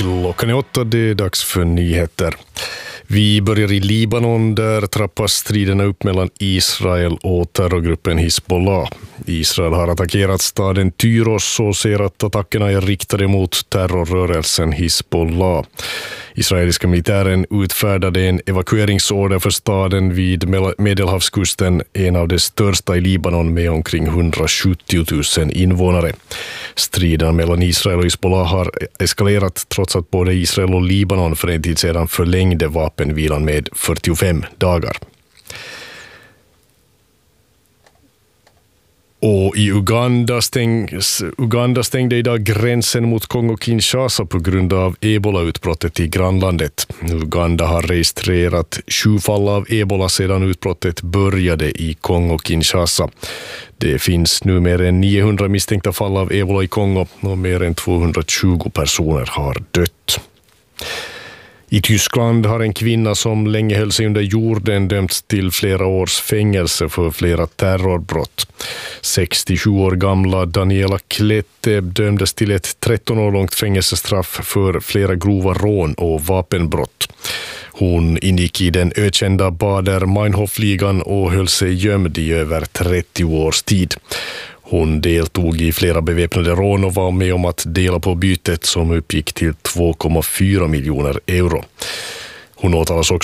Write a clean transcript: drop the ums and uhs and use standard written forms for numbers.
Klockan är 8, det är dags för nyheter. Vi börjar i Libanon, där trappas striderna upp mellan Israel och terrorgruppen Hizbollah. Israel har attackerat staden Tyros och ser att attackerna är riktade mot terrorrörelsen Hizbollah. Israeliska militären utfärdade en evakueringsorder för staden vid Medelhavskusten, en av de största i Libanon med omkring 170 000 invånare. Striden mellan Israel och Hizbollah har eskalerat trots att både Israel och Libanon för en tid sedan förlängde vapenvilan med 45 dagar. Och i Uganda stängde idag gränsen mot Kongo-Kinshasa på grund av ebola-utbrottet i grannlandet. Uganda har registrerat 7 fall av ebola sedan utbrottet började i Kongo-Kinshasa. Det finns nu mer än 900 misstänkta fall av ebola i Kongo och mer än 220 personer har dött. I Tyskland har en kvinna som länge höll sig under jorden dömts till flera års fängelse för flera terrorbrott. 67 år gamla Daniela Klette dömdes till ett 13 år långt fängelsestraff för flera grova rån och vapenbrott. Hon ingick i den ökända Baader-Meinhof-ligan och höll sig gömd i över 30 års tid. Hon deltog i flera beväpnade rån och var med om att dela på bytet som uppgick till 2,4 miljoner euro. Hon åtalas också